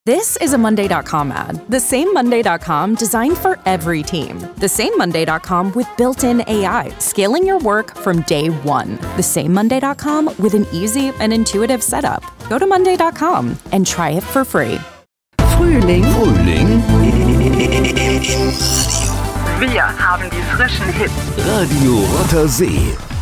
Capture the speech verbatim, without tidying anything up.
This is a Monday dot com ad. The same Monday dot com designed for every team. The same Monday dot com with built-in A I, scaling your work from day one. The same Monday dot com with an easy and intuitive setup. Go to Monday dot com and try it for free. Frühling. Frühling. Wir haben die frischen Hits. Radio Rotter See.